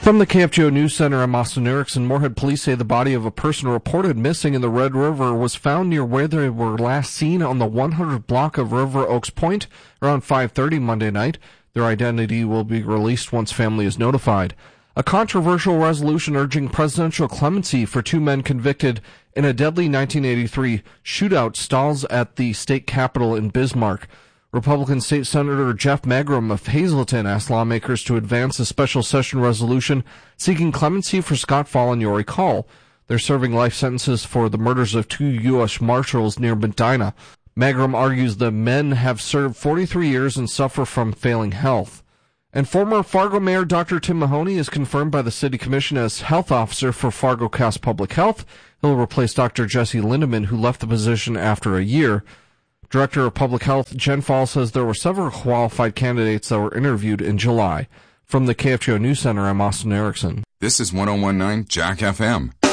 From the KFGO News Center, I'm Austin Erickson. Moorhead police say the body of a person reported missing in the Red River was found near where they were last seen on the 100 block of River Oaks Point around 5:30 Monday night. Their identity will be released once family is notified. A controversial resolution urging presidential clemency for two men convicted in a deadly 1983 shootout stalls at the state capitol in Bismarck. Republican State Senator Jeff Magrum of Hazleton asked lawmakers to advance a special session resolution seeking clemency for Scott Fall and Yori Call. They're serving life sentences for the murders of two U.S. Marshals near Medina. Magrum argues the men have served 43 years and suffer from failing health. And former Fargo Mayor Dr. Tim Mahoney is confirmed by the City Commission as health officer for Fargo County Public Health. He'll replace Dr. Jesse Lindeman, who left the position after a year. Director of Public Health Jen Fall says there were several qualified candidates that were interviewed in July. From the KFGO News Center, I'm Austin Erickson. This is 101.9 Jack FM.